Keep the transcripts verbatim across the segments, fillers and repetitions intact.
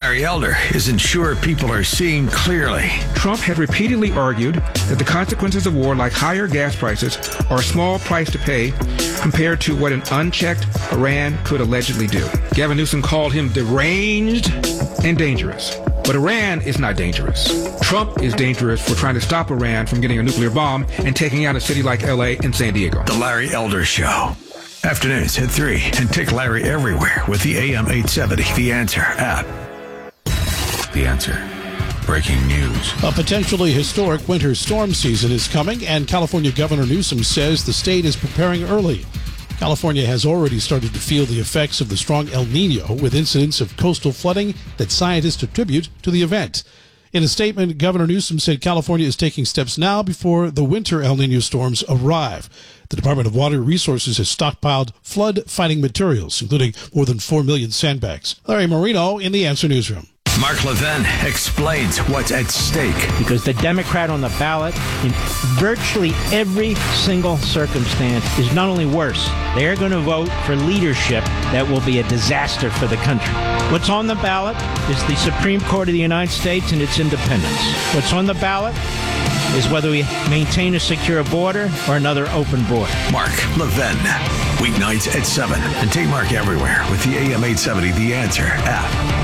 Larry Elder isn't sure people are seeing clearly. Trump had repeatedly argued that the consequences of war, like higher gas prices, are a small price to pay compared to what an unchecked Iran could allegedly do. Gavin Newsom called him deranged and dangerous. But Iran is not dangerous. Trump is dangerous for trying to stop Iran from getting a nuclear bomb and taking out a city like L A and San Diego. The Larry Elder Show. Afternoons at three, and take Larry everywhere with the A M eight seventy The Answer app. The Answer. Breaking news. A potentially historic winter storm season is coming, and California Governor Newsom says the state is preparing early. California has already started to feel the effects of the strong El Nino, with incidents of coastal flooding that scientists attribute to the event. In a statement, Governor Newsom said California is taking steps now before the winter El Nino storms arrive. The Department of Water Resources has stockpiled flood-fighting materials, including more than four million sandbags. Larry Marino in the Answer Newsroom. Mark Levin explains what's at stake. Because the Democrat on the ballot, in virtually every single circumstance, is not only worse, they're going to vote for leadership that will be a disaster for the country. What's on the ballot is the Supreme Court of the United States and its independence. What's on the ballot is whether we maintain a secure border or another open border. Mark Levin, weeknights at seven. And take Mark everywhere with the A M eight seventy The Answer app.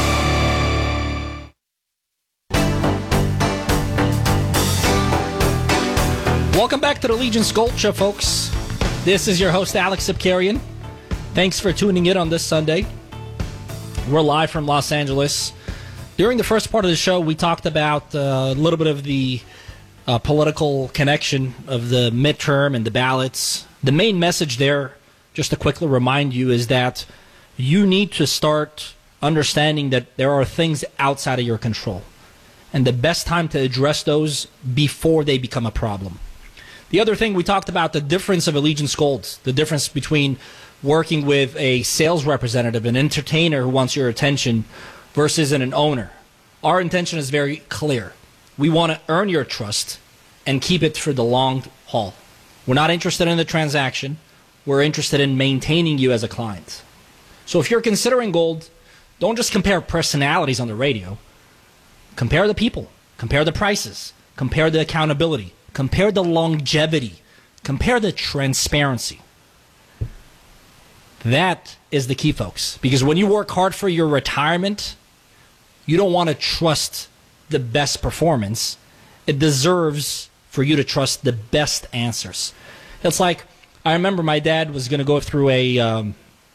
Welcome back to the Legion's Gold Show, folks. This is your host, Alex Sipkarian. Thanks for tuning in on this Sunday. We're live from Los Angeles. During the first part of the show, we talked about uh, a little bit of the uh, political connection of the midterm and the ballots. The main message there, just to quickly remind you, is that you need to start understanding that there are things outside of your control. And the best time to address those before they become a problem. The other thing, we talked about the difference of Allegiance Gold, the difference between working with a sales representative, an entertainer who wants your attention, versus an, an owner. Our intention is very clear. We want to earn your trust and keep it for the long haul. We're not interested in the transaction. We're interested in maintaining you as a client. So if you're considering gold, don't just compare personalities on the radio. Compare the people. Compare the prices. Compare the accountability. Compare the longevity. Compare the transparency. That is the key, folks. Because when you work hard for your retirement, you don't want to trust the best performance. It deserves for you to trust the best answers. It's like, I remember my dad was going to go through a, um,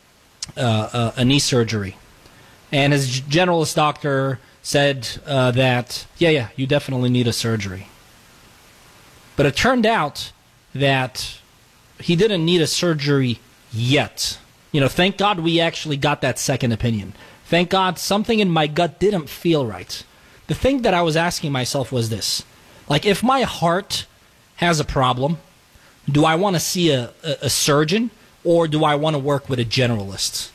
uh, a knee surgery. And his generalist doctor said uh, that, yeah, yeah, you definitely need a surgery. But it turned out that he didn't need a surgery yet. You know, thank God we actually got that second opinion. Thank God something in my gut didn't feel right. The thing that I was asking myself was this. Like, if my heart has a problem, do I want to see a, a, a surgeon or do I want to work with a generalist?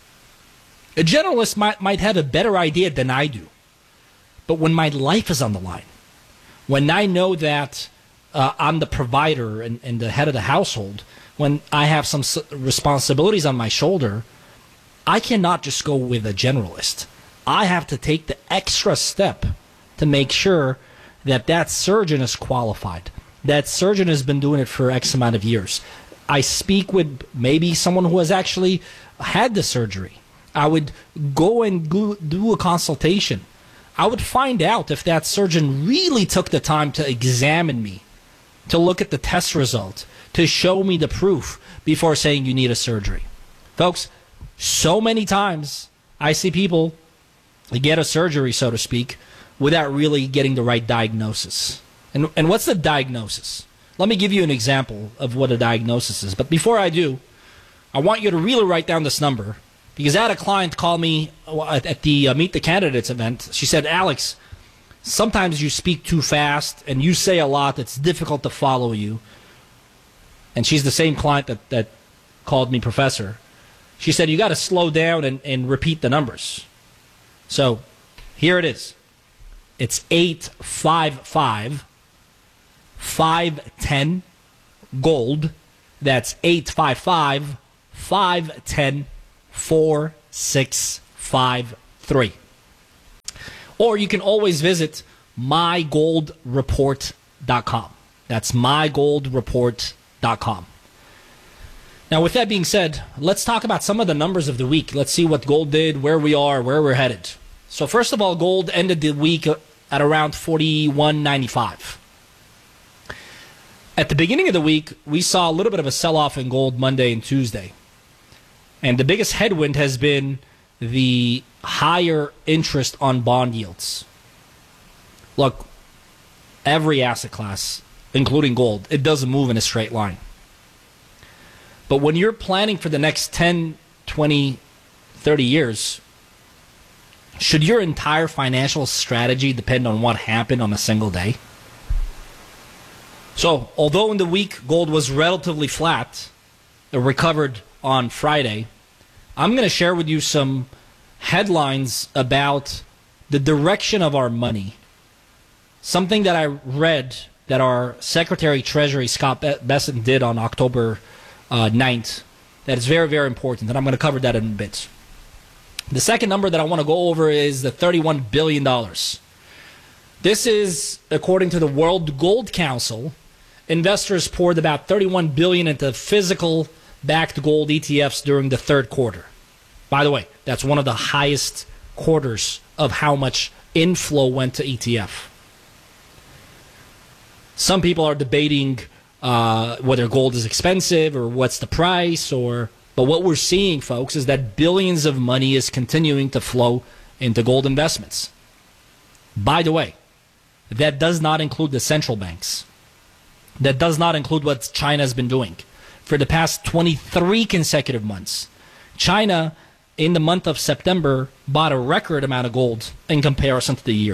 A generalist might, might have a better idea than I do. But when my life is on the line, when I know that uh, I'm the provider and, and the head of the household, when I have some responsibilities on my shoulder, I cannot just go with a generalist. I have to take the extra step to make sure that that surgeon is qualified. That surgeon has been doing it for X amount of years. I speak with maybe someone who has actually had the surgery. I would go and go, do a consultation. I would find out if that surgeon really took the time to examine me, to look at the test result, to show me the proof before saying you need a surgery. Folks, so many times I see people get a surgery, so to speak, without really getting the right diagnosis. And, and what's the diagnosis? Let me give you an example of what a diagnosis is. But before I do, I want you to really write down this number, because I had a client call me at the uh, Meet the Candidates event. She said, Alex, sometimes you speak too fast and you say a lot that's difficult to follow you. And she's the same client that, that called me professor. She said, you got to slow down and, and repeat the numbers. So here it is. It's eight five five, five one zero, gold. That's eight five five, five one zero, four six five three. Or you can always visit my gold report dot com. That's my gold report dot com. Now, with that being said, let's talk about some of the numbers of the week. Let's see what gold did, where we are, where we're headed. So first of all, gold ended the week at around forty-one ninety-five. At the beginning of the week, we saw a little bit of a sell-off in gold Monday and Tuesday. And the biggest headwind has been the higher interest on bond yields. Look, every asset class, including gold, it doesn't move in a straight line. But when you're planning for the next ten, twenty, thirty years, should your entire financial strategy depend on what happened on a single day? So, although in the week gold was relatively flat, it recovered on Friday, I'm going to share with you some headlines about the direction of our money. Something that I read that our Secretary Treasury, Scott Bessent, did on October uh, ninth that is very, very important, and I'm going to cover that in a bit. The second number that I want to go over is the thirty-one billion dollars. This is, according to the World Gold Council, investors poured about thirty-one billion dollars into physical-backed gold E T Fs during the third quarter. By the way, that's one of the highest quarters of how much inflow went to E T F. Some people are debating uh, whether gold is expensive or what's the price, or but what we're seeing, folks, is that billions of money is continuing to flow into gold investments. By the way, that does not include the central banks. That does not include what China has been doing. For the past twenty-three consecutive months, China, in the month of September, bought a record amount of gold in comparison to the year.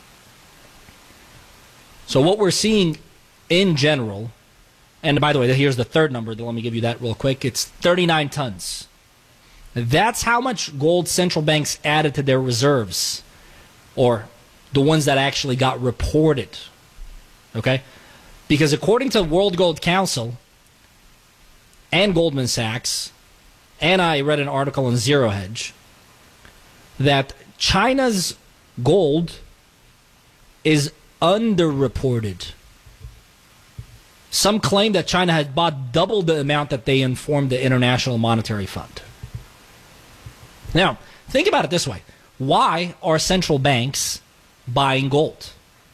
So what we're seeing in general, and by the way, here's the third number. Let me give you that real quick. It's thirty-nine tons. That's how much gold central banks added to their reserves, or the ones that actually got reported. Okay? Because according to the World Gold Council and Goldman Sachs, and I read an article on Zero Hedge, that China's gold is underreported. Some claim that China had bought double the amount that they informed the International Monetary Fund. Now, think about it this way. Why are central banks buying gold?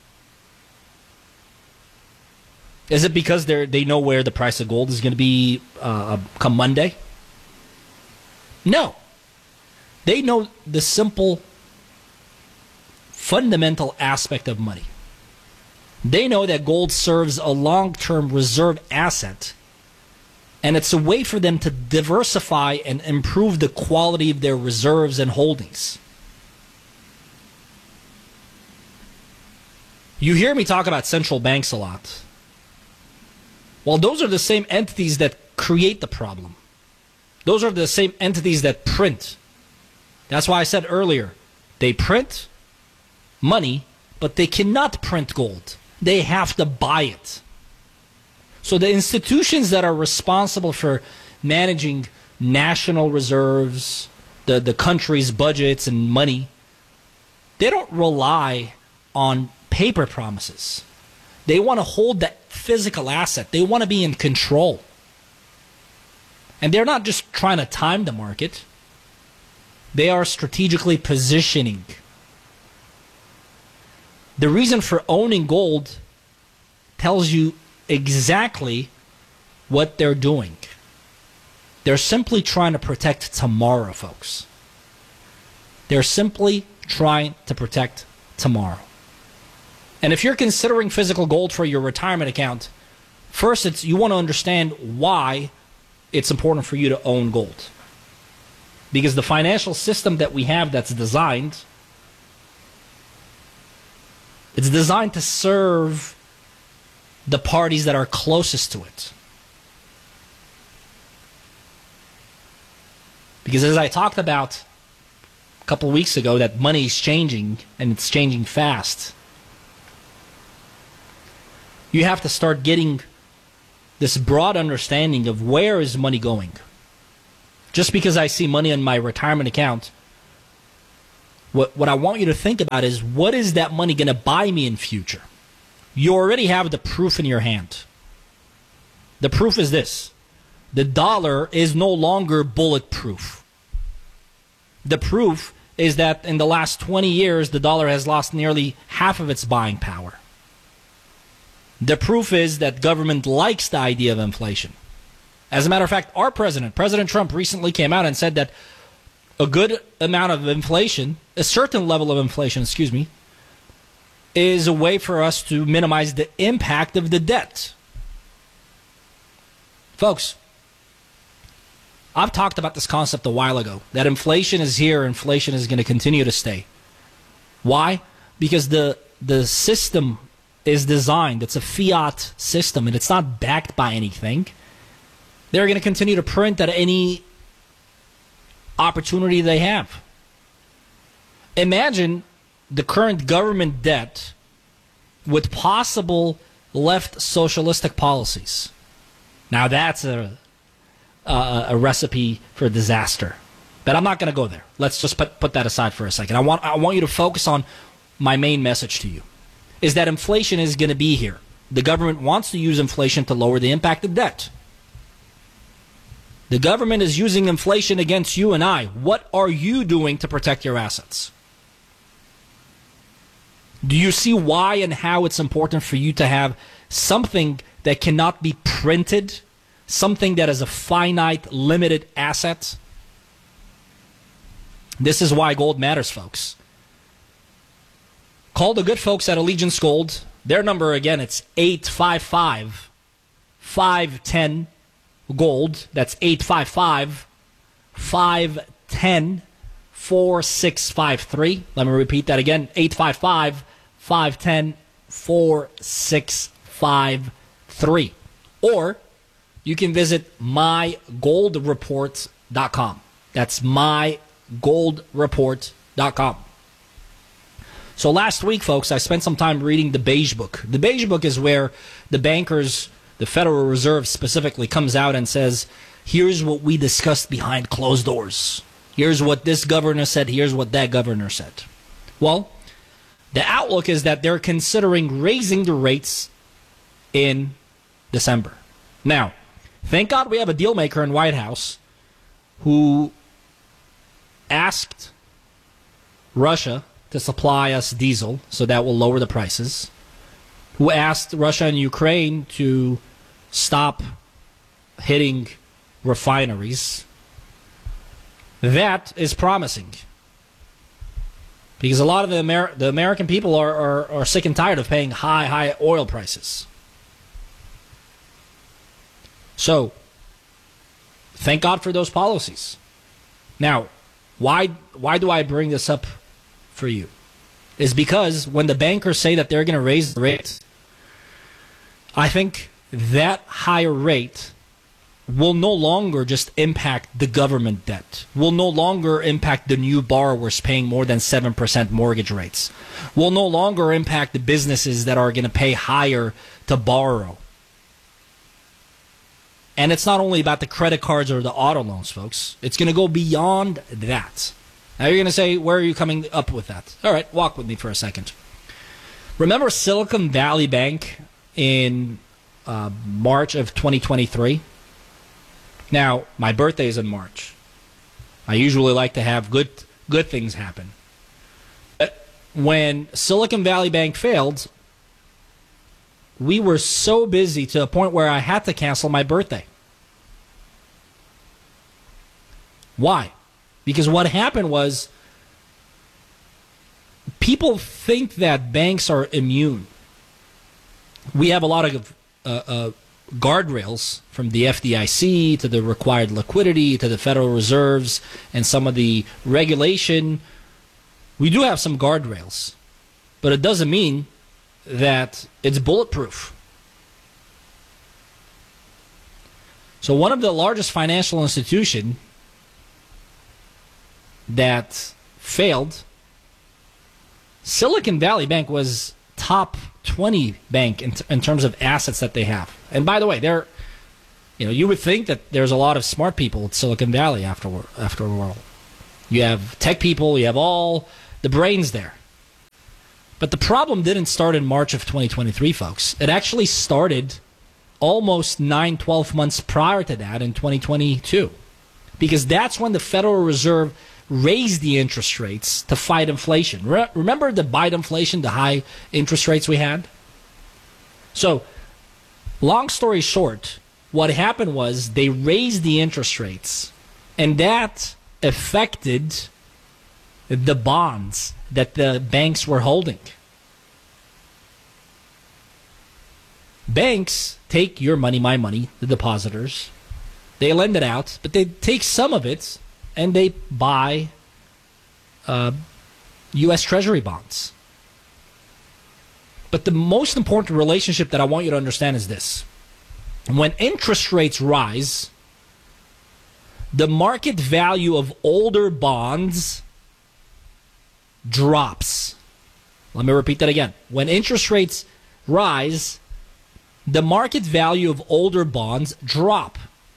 Is it because they they know where the price of gold is going to be uh, come Monday? No. They know the simple, fundamental aspect of money. They know that gold serves a long-term reserve asset, and it's a way for them to diversify and improve the quality of their reserves and holdings. You hear me talk about central banks a lot. Well, those are the same entities that create the problem. Those are the same entities that print. That's why I said earlier, they print money, but they cannot print gold. They have to buy it. So the institutions that are responsible for managing national reserves, the, the country's budgets and money, they don't rely on paper promises. They want to hold that physical asset. They want to be in control. And they're not just trying to time the market. They are strategically positioning. The reason for owning gold tells you exactly what they're doing. They're simply trying to protect tomorrow, folks. They're simply trying to protect tomorrow. And if you're considering physical gold for your retirement account, first it's you want to understand why it's important for you to own gold. Because the financial system that we have that's designed, it's designed to serve the parties that are closest to it. Because as I talked about a couple of weeks ago, that money is changing, and it's changing fast. You have to start getting this broad understanding of where is money going. Just because I see money in my retirement account What, what I want you to think about is, what is that money going to buy me in future? You already have the proof in your hand. The proof is this. The dollar is no longer bulletproof. The proof is that in the last twenty years, the dollar has lost nearly half of its buying power. The proof is that government likes the idea of inflation. As a matter of fact, our president, President Trump, recently came out and said that a good amount of inflation, a certain level of inflation, excuse me, is a way for us to minimize the impact of the debt. Folks, I've talked about this concept a while ago, that inflation is here, inflation is going to continue to stay. Why? Because the the system is designed, it's a fiat system, and it's not backed by anything. They're going to continue to print at any opportunity they have. Imagine the current government debt with possible left socialistic policies. Now that's a uh, a recipe for disaster. But I'm not going to go there. Let's just put put that aside for a second. I want I want you to focus on my main message to you, is that inflation is going to be here. The government wants to use inflation to lower the impact of debt. The government is using inflation against you and I. What are you doing to protect your assets? Do you see why and how it's important for you to have something that cannot be printed, something that is a finite, limited asset? This is why gold matters, folks. Call the good folks at Allegiance Gold. Their number, again, it's eight five five, five one zero, gold. That's eight five five, five one zero, four six five three. Let me repeat that again. eight five five, five one zero, four six five three. Or you can visit my gold report dot com. That's my gold report dot com. So last week, folks, I spent some time reading the Beige Book. The Beige Book is where the bankers, the Federal Reserve specifically, comes out and says, here's what we discussed behind closed doors. Here's what this governor said. Here's what that governor said. Well, the outlook is that they're considering raising the rates in December. Now, thank God we have a deal maker in White House who asked Russia to supply us diesel, so that will lower the prices, who asked Russia and Ukraine to stop hitting refineries. That is promising, because a lot of the, Amer- the American people are, are, are sick and tired of paying high, high oil prices. So, thank God for those policies. Now, why why do I bring this up for you? Is because when the bankers say that they're going to raise the rate, I think that higher rate will no longer just impact the government debt, will no longer impact the new borrowers paying more than seven percent mortgage rates, will no longer impact the businesses that are going to pay higher to borrow. And it's not only about the credit cards or the auto loans, folks. It's going to go beyond that. Now you're going to say, where are you coming up with that? All right, walk with me for a second. Remember Silicon Valley Bank in uh, March of twenty twenty-three? Now, my birthday is in March. I usually like to have good good things happen. But when Silicon Valley Bank failed, we were so busy to a point where I had to cancel my birthday. Why? Because what happened was, people think that banks are immune. We have a lot of uh, uh, guardrails, from the F D I C to the required liquidity to the Federal Reserves and some of the regulation. We do have some guardrails, but it doesn't mean that it's bulletproof. So one of the largest financial institutions that failed, Silicon Valley Bank, was top twenty bank in, t- in terms of assets that they have. And by the way, they're, you know, you would think that there's a lot of smart people at Silicon Valley after after all. You have tech people, you have all the brain's there. But the problem didn't start in March of twenty twenty-three, folks. It actually started almost nine, twelve months prior to that in twenty twenty-two. Because that's when the Federal Reserve raised the interest rates to fight inflation. Re- remember the Biden inflation, the high interest rates we had? So, long story short, what happened was they raised the interest rates, and that affected the bonds that the banks were holding. Banks take your money, my money, the depositors. They lend it out, but they take some of it and they buy uh, U S Treasury bonds. But the most important relationship that I want you to understand is this. When interest rates rise, the market value of older bonds drops. Let me repeat that again. When interest rates rise, the market value of older bonds drop.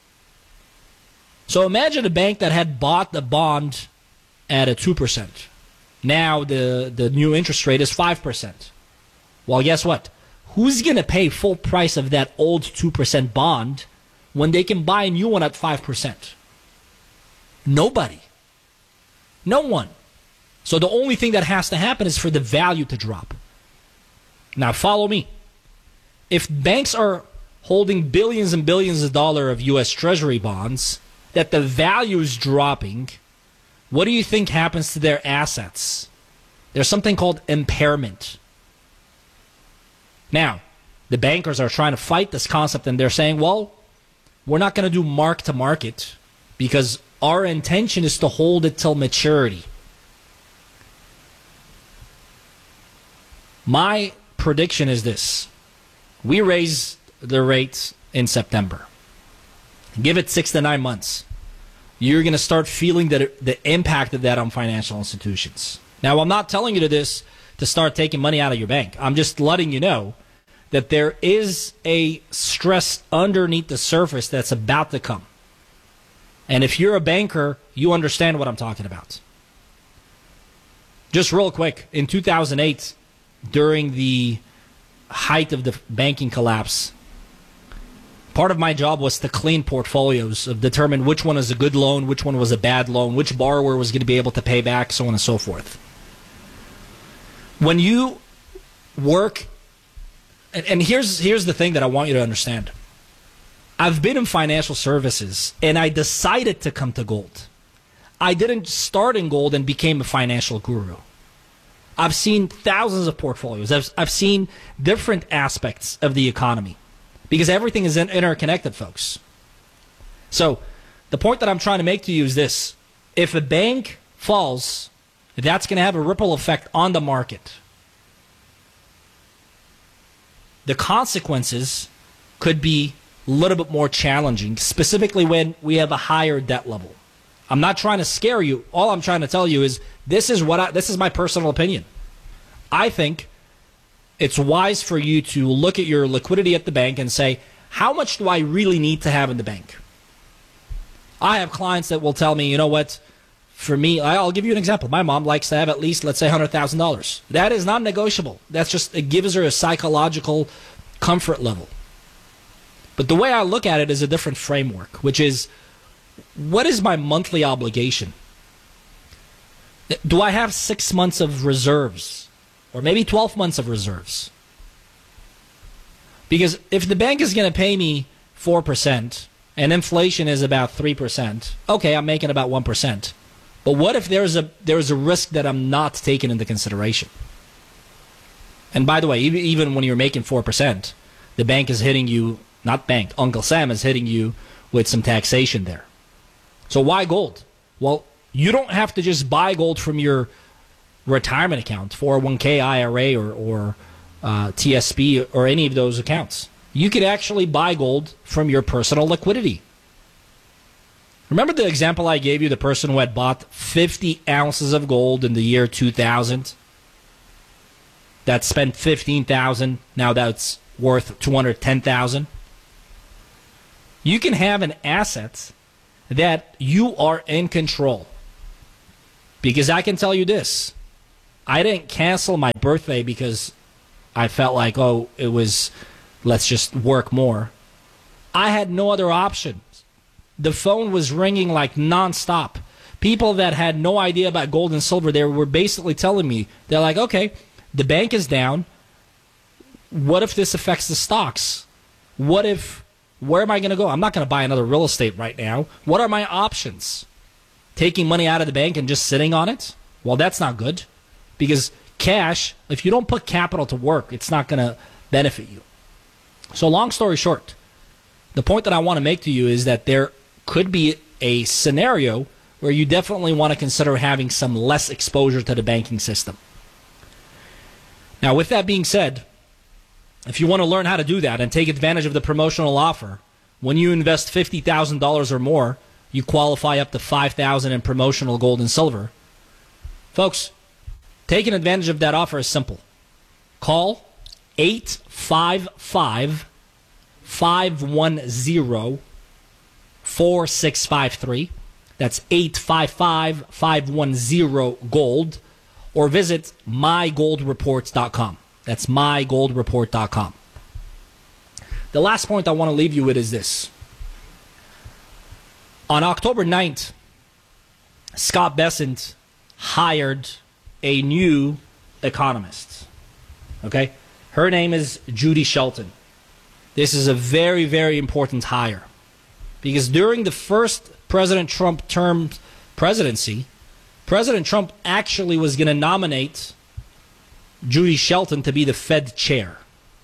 So imagine a bank that had bought the bond at a two percent. Now the, the new interest rate is five percent. Well, guess what? Who's going to pay full price of that old two percent bond when they can buy a new one at five percent? Nobody. No one. So the only thing that has to happen is for the value to drop. Now follow me. If banks are holding billions and billions of dollars of U S Treasury bonds, that the value is dropping, what do you think happens to their assets? There's something called impairment. Now, the bankers are trying to fight this concept, and they're saying, well, we're not going to do mark to market because our intention is to hold it till maturity. My prediction is this. We raise the rates in September. Give it six to nine months. You're going to start feeling the, the impact of that on financial institutions. Now, I'm not telling you to this to start taking money out of your bank. I'm just letting you know that there is a stress underneath the surface that's about to come. And if you're a banker, you understand what I'm talking about. Just real quick, in two thousand eight, during the height of the banking collapse, part of my job was to clean portfolios, of determine which one is a good loan, which one was a bad loan, which borrower was going to be able to pay back, so on and so forth. When you work, and, and here's here's the thing that I want you to understand. I've been in financial services, and I decided to come to gold. I didn't start in gold and became a financial guru. I've seen thousands of portfolios. I've, I've seen different aspects of the economy because everything is in, interconnected, folks. So the point that I'm trying to make to you is this. If a bank falls, that's going to have a ripple effect on the market. The consequences could be a little bit more challenging, specifically when we have a higher debt level. I'm not trying to scare you. All I'm trying to tell you is this is what I, this is my personal opinion. I think it's wise for you to look at your liquidity at the bank and say, how much do I really need to have in the bank? I have clients that will tell me, you know what, for me, I'll give you an example. My mom likes to have at least, let's say, one hundred thousand dollars. That is non-negotiable. That's just, it gives her a psychological comfort level. But the way I look at it is a different framework, which is, what is my monthly obligation? Do I have six months of reserves? Or maybe twelve months of reserves? Because if the bank is going to pay me four percent and inflation is about three percent, okay, I'm making about one percent. But what if there's a there's a risk that I'm not taking into consideration? And by the way, even, even when you're making four percent, the bank is hitting you, not bank, Uncle Sam is hitting you with some taxation there. So why gold? Well, you don't have to just buy gold from your retirement account, four oh one k, I R A, or, or uh, T S P, or any of those accounts. You could actually buy gold from your personal liquidity. Remember the example I gave you, the person who had bought fifty ounces of gold in the year two thousand? That spent fifteen thousand dollars, now that's worth two hundred ten thousand dollars. You can have an asset that you are in control. Because I can tell you this, I didn't cancel my birthday because I felt like, oh, it was, let's just work more. I had no other options. The phone was ringing like nonstop. People that had no idea about gold and silver, they were basically telling me, they're like, okay, the bank is down. What if this affects the stocks? What if, where am I going to go? I'm not going to buy another real estate right now. What are my options? Taking money out of the bank and just sitting on it? Well, that's not good. Because cash, if you don't put capital to work, it's not going to benefit you. So long story short, the point that I want to make to you is that there could be a scenario where you definitely want to consider having some less exposure to the banking system. Now, with that being said, if you want to learn how to do that and take advantage of the promotional offer, when you invest fifty thousand dollars or more, you qualify up to five thousand dollars in promotional gold and silver. Folks, taking advantage of that offer is simple. Call eight five five, five one zero, four six five three. That's eight five five, five one zero, GOLD. Or visit my gold reports dot com. That's my gold report dot com. The last point I want to leave you with is this. On October ninth, Scott Bessent hired a new economist. Okay? Her name is Judy Shelton. This is a very, very important hire. Because during the first President Trump term presidency, President Trump actually was going to nominate Judy Shelton to be the Fed chair.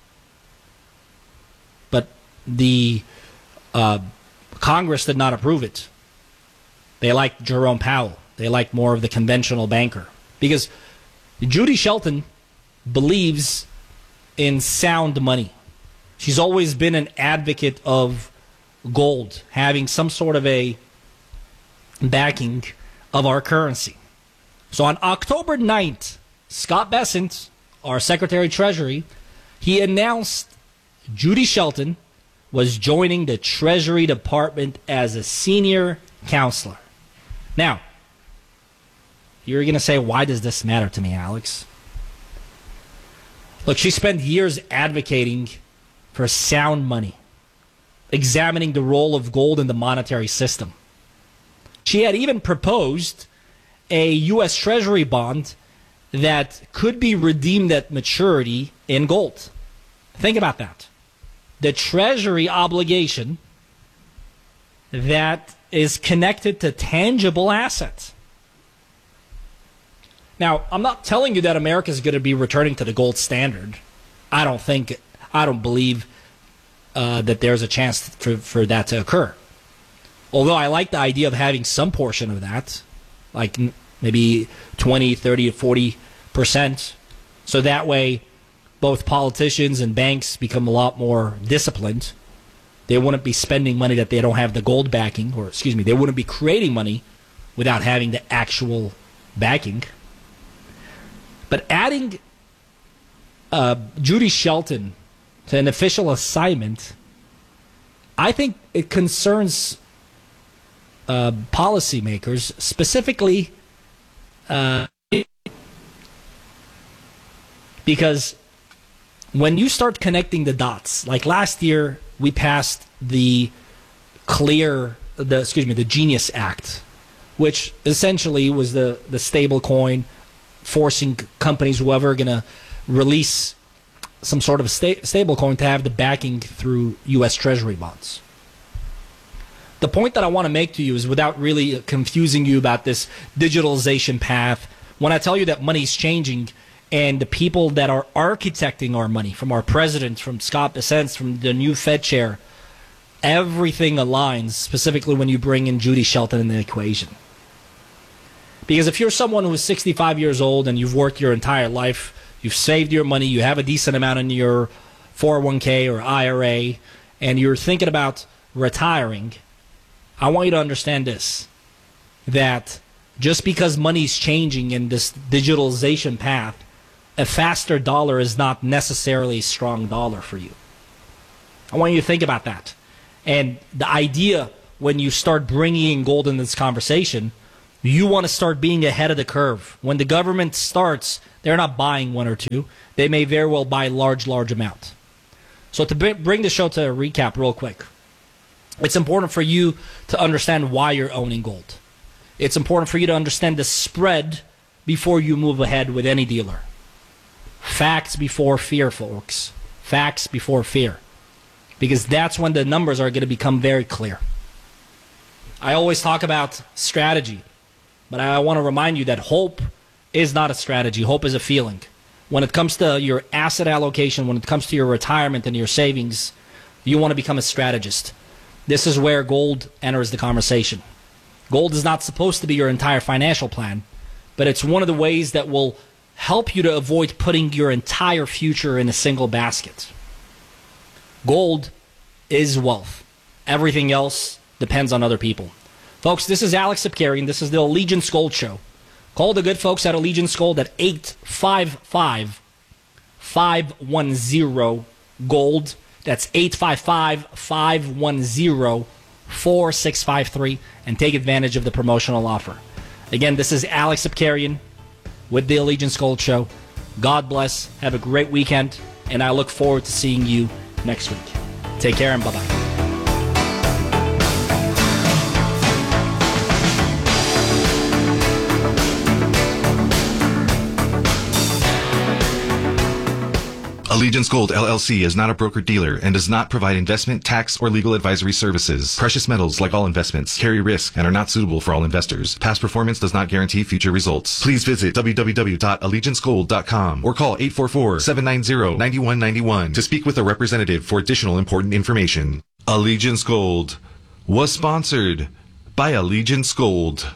But the uh, Congress did not approve it. They liked Jerome Powell. They liked more of the conventional banker. Because Judy Shelton believes in sound money. She's always been an advocate of gold, having some sort of a backing of our currency. So on October ninth, Scott Bessent, our Secretary Treasury, he announced Judy Shelton was joining the Treasury Department as a senior counselor. Now, you're going to say, why does this matter to me, Alex? Look, she spent years advocating for sound money, examining the role of gold in the monetary system. She had even proposed a U S Treasury bond that could be redeemed at maturity in gold. Think about that. The Treasury obligation that is connected to tangible assets. Now, I'm not telling you that America is going to be returning to the gold standard. I don't think, I don't believe uh, that there's a chance for, for that to occur. Although I like the idea of having some portion of that, like maybe twenty, thirty, forty percent. So that way, both politicians and banks become a lot more disciplined. They wouldn't be spending money that they don't have the gold backing, or excuse me, they wouldn't be creating money without having the actual backing. But adding uh, Judy Shelton to an official assignment, I think it concerns uh, policymakers, specifically uh, because when you start connecting the dots, like last year we passed the Clear, the excuse me, the Genius Act, which essentially was the the stable coin forcing companies, whoever, going to release some sort of sta- stable coin to have the backing through U S Treasury bonds. The point that I want to make to you is, without really confusing you about this digitalization path, when I tell you that money's changing and the people that are architecting our money, from our president, from Scott Bessent, from the new Fed chair, everything aligns, specifically when you bring in Judy Shelton in the equation. Because if you're someone who is sixty-five years old and you've worked your entire life, you've saved your money, you have a decent amount in your four oh one k or I R A, and you're thinking about retiring, I want you to understand this, that just because money's changing in this digitalization path, a faster dollar is not necessarily a strong dollar for you. I want you to think about that. And the idea, when you start bringing in gold in this conversation, You want to start being ahead of the curve. When the government starts, they're not buying one or two. They may very well buy large, large amount. So to bring the show to a recap real quick, it's important for you to understand why you're owning gold. It's important for you to understand the spread before you move ahead with any dealer. Facts before fear, folks. Facts before fear. Because that's when the numbers are going to become very clear. I always talk about strategy, but I want to remind you that hope is not a strategy. Hope is a feeling. When it comes to your asset allocation, when it comes to your retirement and your savings, you want to become a strategist. This is where gold enters the conversation. Gold is not supposed to be your entire financial plan, but it's one of the ways that will help you to avoid putting your entire future in a single basket. Gold is wealth. Everything else depends on other people. Folks, this is Alex Sapkarian. This is the Allegiance Gold Show. Call the good folks at Allegiance Gold at eight five five, five one zero, GOLD. That's eight five five, five one zero, four six five three, and take advantage of the promotional offer. Again, this is Alex Sapkarian with the Allegiance Gold Show. God bless. Have a great weekend, and I look forward to seeing you next week. Take care and bye-bye. Allegiance Gold, L L C is not a broker-dealer and does not provide investment, tax, or legal advisory services. Precious metals, like all investments, carry risk and are not suitable for all investors. Past performance does not guarantee future results. Please visit w w w dot allegiance gold dot com or call eight four four, seven nine zero, nine one nine one to speak with a representative for additional important information. Allegiance Gold was sponsored by Allegiance Gold.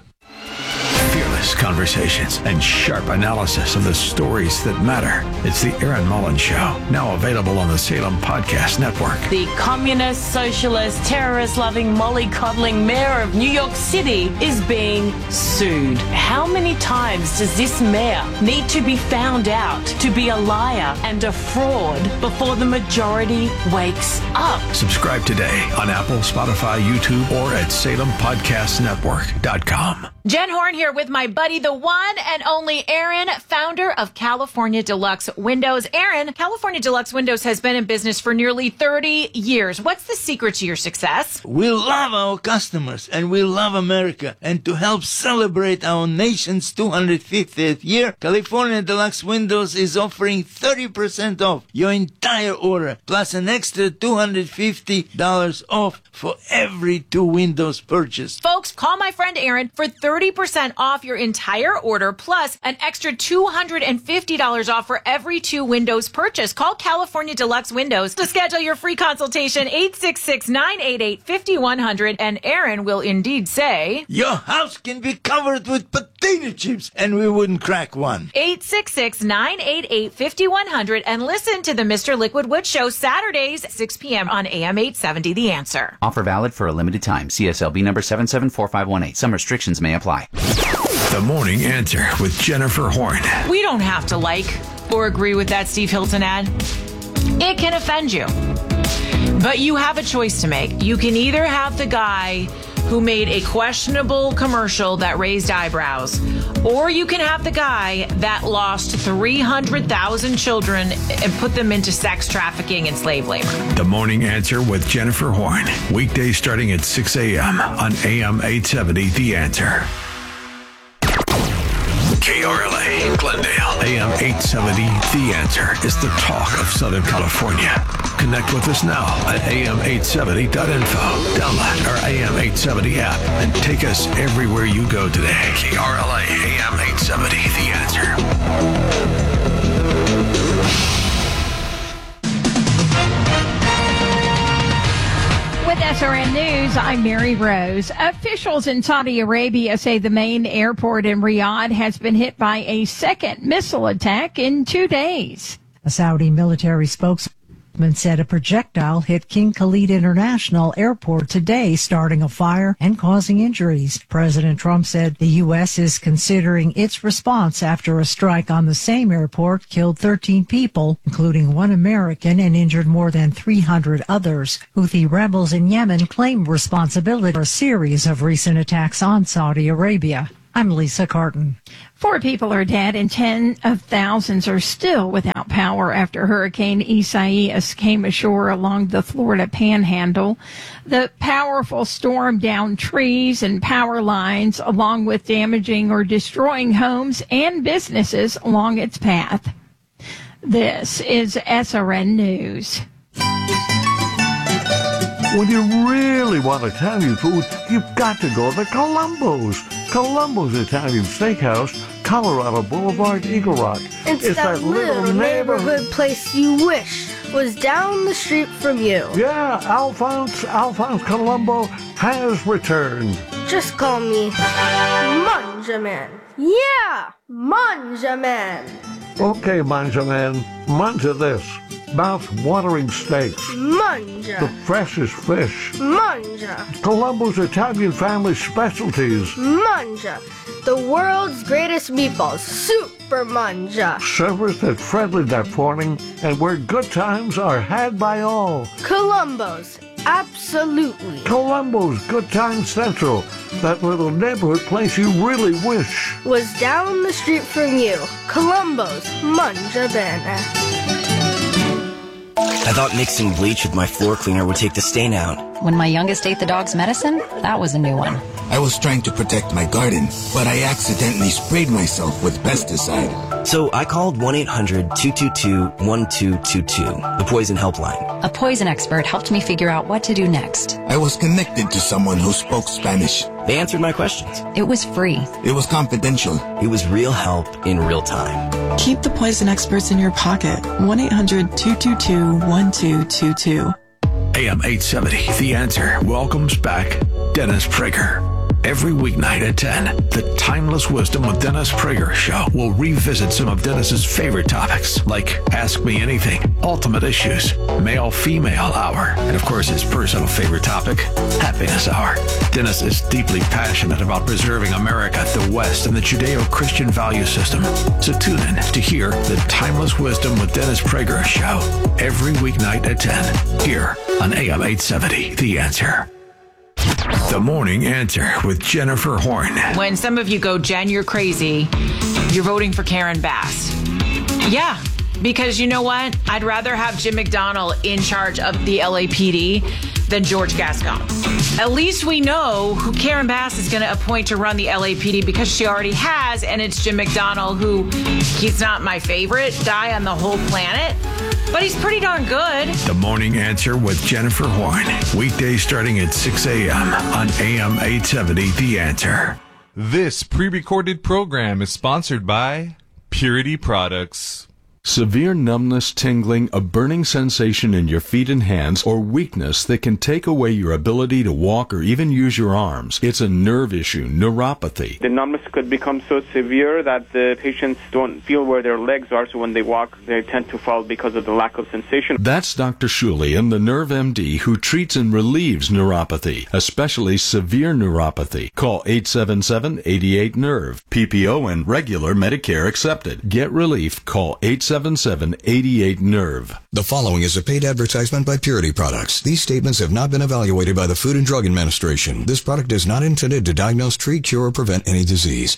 Fearless conversations and sharp analysis of the stories that matter. It's the Aaron Mullins Show, now available on the Salem Podcast Network. The communist, socialist, terrorist-loving, mollycoddling mayor of New York City is being sued. How many times does this mayor need to be found out to be a liar and a fraud before the majority wakes up? Subscribe today on Apple, Spotify, YouTube, or at salem podcast network dot com. Jen Horn here with my buddy, the one and only Aaron, founder of California Deluxe Windows. Aaron, California Deluxe Windows has been in business for nearly thirty years. What's the secret to your success? We love our customers and we love America. And to help celebrate our nation's two hundred fiftieth year, California Deluxe Windows is offering thirty percent off your entire order, plus an extra two hundred fifty dollars off for every two windows purchased. Folks, call my friend Aaron for thirty percent off your entire order, plus an extra two hundred fifty dollars off for every two windows purchased. Call California Deluxe Windows to schedule your free consultation, eight six six, nine eight eight, five one zero zero, and Aaron will indeed say, your house can be covered with potato chips and we wouldn't crack one. eight six six, nine eight eight, five one zero zero, and listen to the Mister Liquid Wood Show Saturdays, six p.m. on A M eight seventy, The Answer. Offer valid for a limited time. C S L B number seven seven four five one eight. Some restrictions may apply. The Morning Answer with Jennifer Horn. We don't have to like or agree with that Steve Hilton ad. It can offend you. But you have a choice to make. You can either have the guy who made a questionable commercial that raised eyebrows, or you can have the guy that lost three hundred thousand children and put them into sex trafficking and slave labor. The Morning Answer with Jennifer Horn. Weekdays starting at six a.m. on A M eight seventy, The Answer. K R L A, Glendale, A M eight seventy, The Answer is the talk of Southern California. Connect with us now at A M eight seventy dot info. Download our A M eight seventy app and take us everywhere you go today. K R L A, A M eight seventy, The Answer. With S R N News, I'm Mary Rose. Officials in Saudi Arabia say the main airport in Riyadh has been hit by a second missile attack in two days. A Saudi military spokesman said a projectile hit King Khalid International Airport today, starting a fire and causing injuries. President Trump said the U S is considering its response after a strike on the same airport killed thirteen people, including one American, and injured more than three hundred others. Houthi rebels in Yemen claim responsibility for a series of recent attacks on Saudi Arabia. I'm Lisa Carton. Four people are dead and ten of thousands are still without power after Hurricane Isaias came ashore along the Florida Panhandle. The powerful storm downed trees and power lines, along with damaging or destroying homes and businesses along its path. This is S R N News. When you really want Italian food, you've got to go to Columbo's. Columbo's Italian Steakhouse, Colorado Boulevard, Eagle Rock. It's, it's that, that little neighborhood, neighborhood place you wish was down the street from you. Yeah, Alphonse, Alphonse Columbo has returned. Just call me Manjaman. Yeah, Manjaman. Okay, Manjaman, manja this. Mouth-watering steaks. Manja. The freshest fish. Manja. Columbo's Italian family specialties. Manja. The world's greatest meatballs. Super Manja. Serviced at friendly that morning and where good times are had by all. Columbo's. Absolutely. Columbo's Good Time Central. That little neighborhood place you really wish was down the street from you. Columbo's Manja Bene. I thought mixing bleach with my floor cleaner would take the stain out. When my youngest ate the dog's medicine, that was a new one. I was trying to protect my garden, but I accidentally sprayed myself with pesticide. So I called one eight hundred two two two one two two two, the poison helpline. A poison expert helped me figure out what to do next. I was connected to someone who spoke Spanish. They answered my questions. It was free. It was confidential. It was real help in real time. Keep the poison experts in your pocket. one eight hundred two two two one two two two. A M eight seventy, The Answer welcomes back Dennis Prager. Every weeknight at ten, the Timeless Wisdom with Dennis Prager show will revisit some of Dennis's favorite topics, like Ask Me Anything, Ultimate Issues, Male-Female Hour, and of course his personal favorite topic, Happiness Hour. Dennis is deeply passionate about preserving America, the West, and the Judeo-Christian value system. So tune in to hear the Timeless Wisdom with Dennis Prager show every weeknight at ten, here on A M eight seventy, The Answer. The Morning Answer with Jennifer Horn. When some of you go, Jen, you're crazy, you're voting for Karen Bass. Yeah, because you know what? I'd rather have Jim McDonnell in charge of the L A P D than George Gascon. At least we know who Karen Bass is going to appoint to run the L A P D because she already has, and it's Jim McDonnell, who he's not my favorite guy on the whole planet, but he's pretty darn good. The Morning Answer with Jennifer Horn. Weekdays starting at six a.m. on A M eight seventy, The Answer. This pre-recorded program is sponsored by Purity Products. Severe numbness, tingling, a burning sensation in your feet and hands, or weakness that can take away your ability to walk or even use your arms. It's a nerve issue, neuropathy. The numbness could become so severe that the patients don't feel where their legs are, so when they walk, they tend to fall because of the lack of sensation. That's Doctor Shulian, the Nerve M D, who treats and relieves neuropathy, especially severe neuropathy. Call eight seven seven, eight eight, nerve. P P O and regular Medicare accepted. Get relief. Call eight seven seven, eight eight, nerve. The following is a paid advertisement by Purity Products. These statements have not been evaluated by the Food and Drug Administration. This product is not intended to diagnose, treat, cure, or prevent any disease.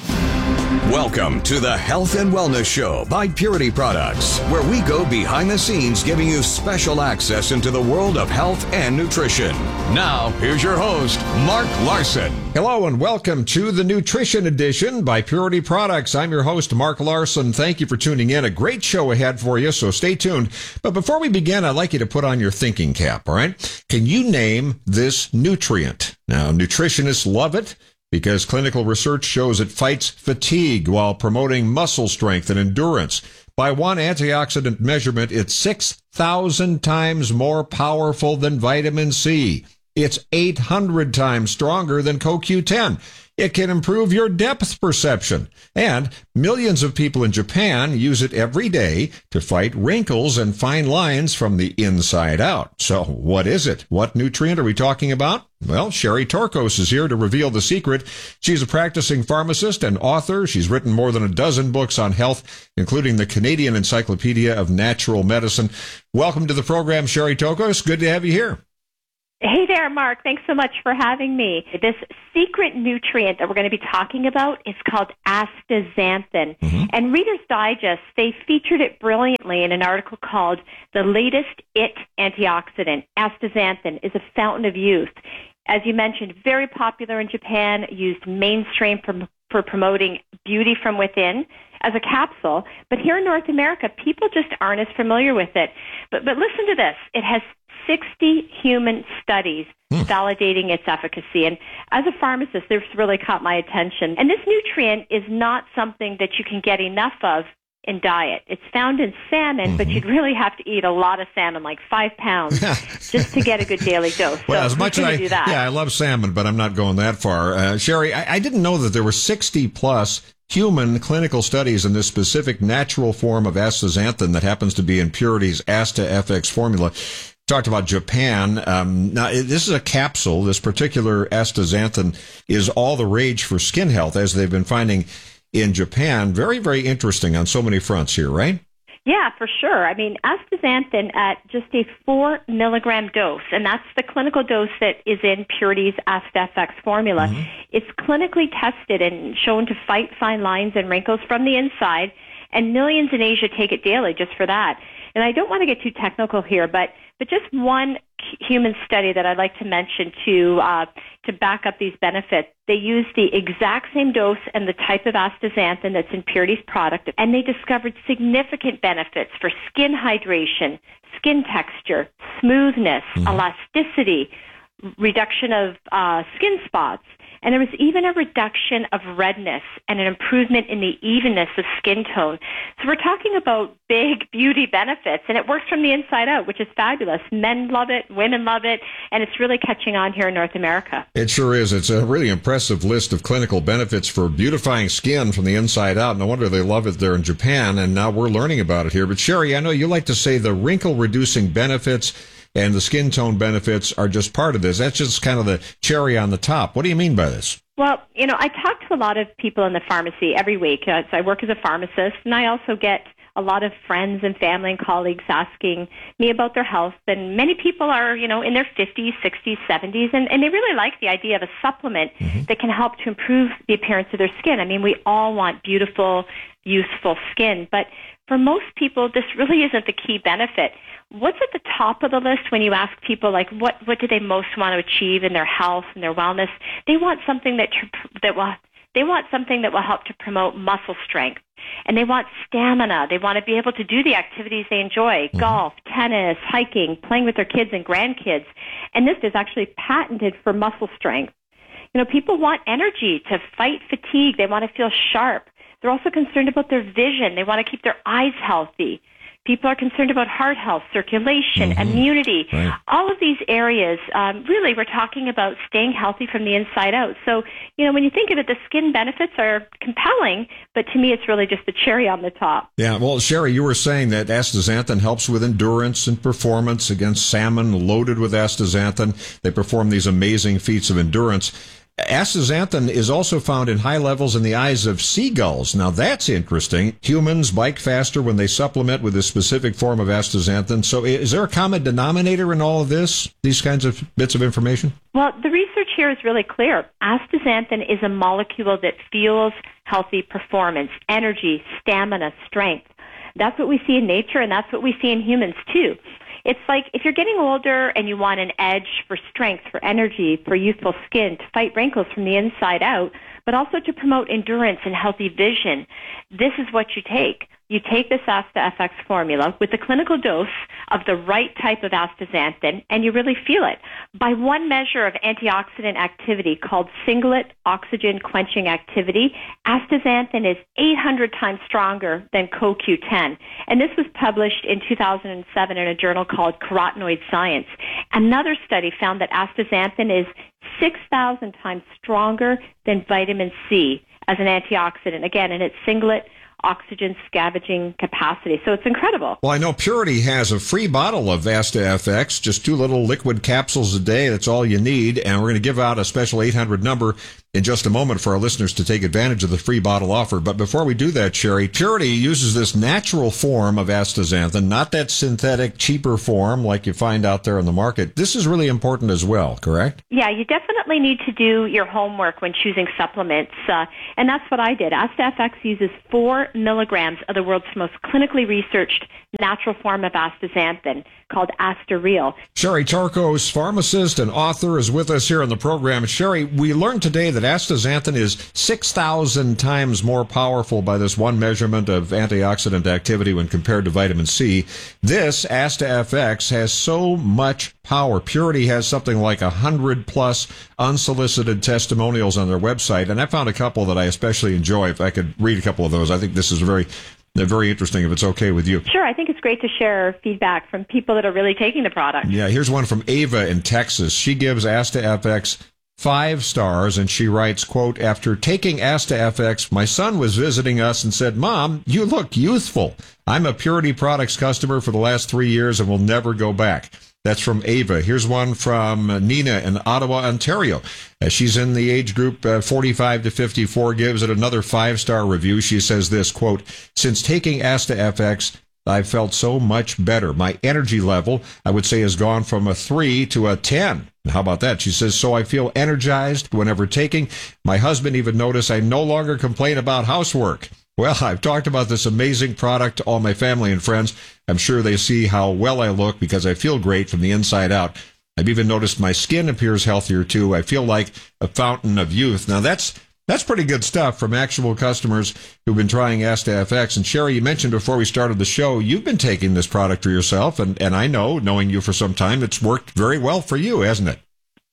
Welcome to the Health and Wellness Show by Purity Products, where we go behind the scenes giving you special access into the world of health and nutrition. Now, here's your host, Mark Larson. Hello and welcome to the Nutrition Edition by Purity Products. I'm your host, Mark Larson. Thank you for tuning in. A great show ahead for you, so stay tuned. But before we begin, I'd like you to put on your thinking cap, all right? Can you name this nutrient? Now, nutritionists love it, because clinical research shows it fights fatigue while promoting muscle strength and endurance. By one antioxidant measurement, it's six thousand times more powerful than vitamin C. It's eight hundred times stronger than C O Q ten. It can improve your depth perception. And millions of people in Japan use it every day to fight wrinkles and fine lines from the inside out. So what is it? What nutrient are we talking about? Well, Sherry Torkos is here to reveal the secret. She's a practicing pharmacist and author. She's written more than a dozen books on health, including the Canadian Encyclopedia of Natural Medicine. Welcome to the program, Sherry Torkos. Good to have you here. Hey there, Mark. Thanks so much for having me. This secret nutrient that we're going to be talking about is called astaxanthin. Mm-hmm. And Reader's Digest, they featured it brilliantly in an article called The Latest It Antioxidant. Astaxanthin is a fountain of youth. As you mentioned, very popular in Japan, used mainstream for, for promoting beauty from within as a capsule. But here in North America, people just aren't as familiar with it. But, but listen to this. It has sixty human studies hmm. validating its efficacy. And as a pharmacist, this really caught my attention. And this nutrient is not something that you can get enough of in diet. It's found in salmon, mm-hmm. but you'd really have to eat a lot of salmon, like five pounds, just to get a good daily dose. Well, so as much as I, do that? yeah, I love salmon, but I'm not going that far. Uh, Sherry, I, I didn't know that there were sixty plus human clinical studies in this specific natural form of astaxanthin that happens to be in Purity's AstaFX formula. Talked about Japan. Um, now, this is a capsule. This particular astaxanthin is all the rage for skin health, as they've been finding in Japan. Very, very interesting on so many fronts here, right? Yeah, for sure. I mean, astaxanthin at just a four milligram dose, and that's the clinical dose that is in Purity's AstaFX formula. Mm-hmm. It's clinically tested and shown to fight fine lines and wrinkles from the inside, and millions in Asia take it daily just for that. And I don't want to get too technical here, but but just one human study that I'd like to mention to uh, to back up these benefits. They used the exact same dose and the type of astaxanthin that's in Purity's product, and they discovered significant benefits for skin hydration, skin texture, smoothness, mm-hmm. elasticity, reduction of uh, skin spots. And there was even a reduction of redness and an improvement in the evenness of skin tone. So we're talking about big beauty benefits, and it works from the inside out, which is fabulous. Men love it, women love it, and it's really catching on here in North America. It sure is. It's a really impressive list of clinical benefits for beautifying skin from the inside out. No wonder they love it there in Japan, and now we're learning about it here. But Sherry, I know you like to say the wrinkle-reducing benefits and the skin tone benefits are just part of this. That's just kind of the cherry on the top. What do you mean by this? Well, you know, I talk to a lot of people in the pharmacy every week. Uh, so I work as a pharmacist, and I also get a lot of friends and family and colleagues asking me about their health. And many people are, you know, in their fifties, sixties, seventies, and, and they really like the idea of a supplement mm-hmm. that can help to improve the appearance of their skin. I mean, we all want beautiful, youthful skin, but for most people, this really isn't the key benefit. What's at the top of the list when you ask people, like, what, what do they most want to achieve in their health and their wellness? They want something that that will they want something that will help to promote muscle strength, and they want stamina. They want to be able to do the activities they enjoy: mm-hmm. golf, tennis, hiking, playing with their kids and grandkids. And this is actually patented for muscle strength. You know, people want energy to fight fatigue. They want to feel sharp. They're also concerned about their vision. They want to keep their eyes healthy. People are concerned about heart health, circulation, mm-hmm. immunity. Right. All of these areas, um, really, we're talking about staying healthy from the inside out. So, you know, when you think of it, the skin benefits are compelling, but to me, it's really just the cherry on the top. Yeah, well, Sherry, you were saying that astaxanthin helps with endurance and performance against salmon loaded with astaxanthin. They perform these amazing feats of endurance. Astaxanthin is also found in high levels in the eyes of seagulls. Now, that's interesting. Humans bike faster when they supplement with a specific form of astaxanthin. So is there a common denominator in all of this, these kinds of bits of information? Well, the research here is really clear. Astaxanthin is a molecule that fuels healthy performance, energy, stamina, strength. That's what we see in nature, and that's what we see in humans, too. It's like if you're getting older and you want an edge for strength, for energy, for youthful skin, to fight wrinkles from the inside out, but also to promote endurance and healthy vision, this is what you take. You take this AstaFX formula with the clinical dose of the right type of astaxanthin, and you really feel it. By one measure of antioxidant activity called singlet oxygen quenching activity, astaxanthin is eight hundred times stronger than C O Q ten. And this was published in two thousand seven in a journal called Carotenoid Science. Another study found that astaxanthin is six thousand times stronger than vitamin C as an antioxidant, again, in its singlet oxygen scavenging capacity. So it's incredible. Well, I know Purity has a free bottle of AstaFX, just two little liquid capsules a day. That's all you need. And we're going to give out a special eight hundred number in just a moment for our listeners to take advantage of the free bottle offer. But before we do that, Sherry, Purity uses this natural form of astaxanthin, not that synthetic, cheaper form like you find out there in the market. This is really important as well, correct? Yeah, you definitely need to do your homework when choosing supplements, uh, and that's what I did. AstaFX uses four milligrams of the world's most clinically researched natural form of astaxanthin called Astareal. Sherry Torkos, pharmacist and author, is with us here on the program. Sherry, we learned today that astaxanthin is six thousand times more powerful by this one measurement of antioxidant activity when compared to vitamin C. This, AstaFX, has so much power. Purity has something like one hundred plus unsolicited testimonials on their website, and I found a couple that I especially enjoy. If I could read a couple of those, I think this is very They're very interesting, if it's okay with you. Sure, I think it's great to share feedback from people that are really taking the product. Yeah, here's one from Ava in Texas. She gives AstaFX five stars, and she writes, quote, after taking AstaFX, my son was visiting us and said, Mom, you look youthful. I'm a Purity Products customer for the last three years and will never go back. That's from Ava. Here's one from Nina in Ottawa, Ontario. Uh, she's in the age group uh, forty-five to fifty-four, gives it another five-star review. She says this, quote, since taking AstaFX, I've felt so much better. My energy level, I would say, has gone from a three to a ten. How about that? She says, so I feel energized whenever taking. My husband even noticed I no longer complain about housework. Well, I've talked about this amazing product to all my family and friends. I'm sure they see how well I look because I feel great from the inside out. I've even noticed my skin appears healthier, too. I feel like a fountain of youth. Now, that's that's pretty good stuff from actual customers who've been trying AstaFX. And, Sherry, you mentioned before we started the show, you've been taking this product for yourself. And, and I know, knowing you for some time, it's worked very well for you, hasn't it?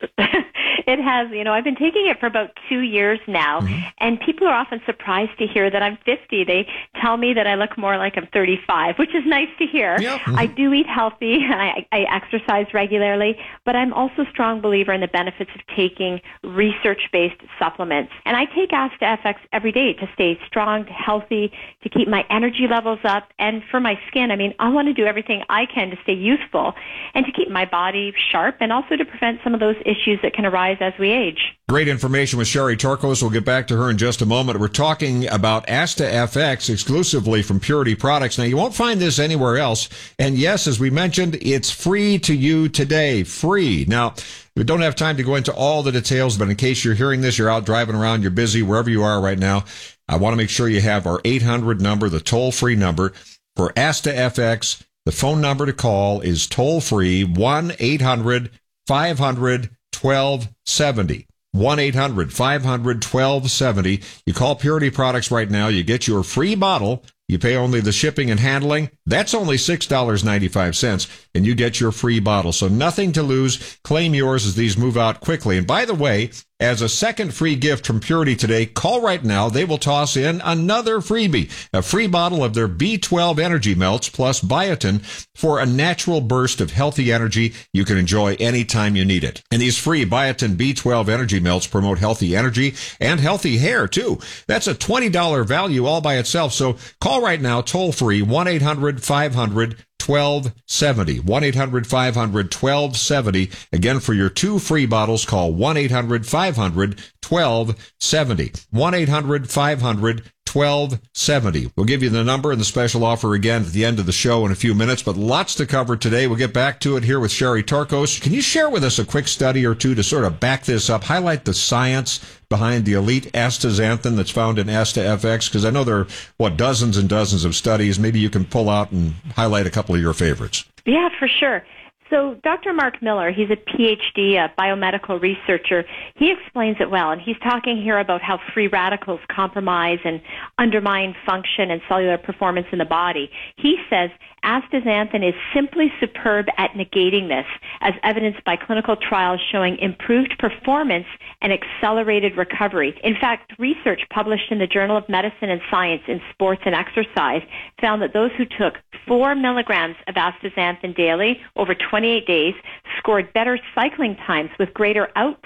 It has. You know, I've been taking it for about two years now, mm-hmm. and people are often surprised to hear that I'm fifty. They tell me that I look more like I'm thirty-five, which is nice to hear. Yep. Mm-hmm. I do eat healthy, and I, I exercise regularly, but I'm also a strong believer in the benefits of taking research-based supplements. And I take AstaFX every day to stay strong, healthy, to keep my energy levels up, and for my skin. I mean, I want to do everything I can to stay youthful and to keep my body sharp and also to prevent some of those issues that can arise as we age. Great information with Sherry Torkos. We'll get back to her in just a moment. We're talking about AstaFX exclusively from Purity Products. Now, you won't find this anywhere else. And yes, as we mentioned, it's free to you today. Free. Now, we don't have time to go into all the details, but in case you're hearing this, you're out driving around, you're busy, wherever you are right now, I want to make sure you have our eight hundred number, the toll-free number for AstaFX. The phone number to call is toll-free, one eight hundred five hundred twelve seventy. one eight hundred five hundred twelve seventy. You call Purity Products right now. You get your free bottle. You pay only the shipping and handling. That's only six dollars and ninety-five cents, and you get your free bottle. So nothing to lose. Claim yours as these move out quickly. And by the way, as a second free gift from Purity today, call right now. They will toss in another freebie, a free bottle of their B twelve Energy Melts plus biotin for a natural burst of healthy energy you can enjoy anytime you need it. And these free biotin B twelve Energy Melts promote healthy energy and healthy hair, too. That's a twenty dollars value all by itself. So call right now, toll free, one eight hundred five hundred twelve seventy. one eight hundred five hundred twelve seventy. Again, for your two free bottles, call one eight hundred five hundred twelve seventy. one eight hundred five hundred twelve seventy. We'll give you the number and the special offer again at the end of the show in a few minutes, but lots to cover today. We'll get back to it here with Sherry Torkos. Can you share with us a quick study or two to sort of back this up, highlight the science behind the elite astaxanthin that's found in AstaFX? Because I know there are, what, dozens and dozens of studies. Maybe you can pull out and highlight a couple of your favorites. Yeah, for sure. So Doctor Mark Miller, he's a P H D, a biomedical researcher. He explains it well, and he's talking here about how free radicals compromise and undermine function and cellular performance in the body. He says astaxanthin is simply superb at negating this, as evidenced by clinical trials showing improved performance and accelerated recovery. In fact, research published in the Journal of Medicine and Science in Sports and Exercise found that those who took four milligrams of astaxanthin daily over twenty-eight days scored better cycling times with greater output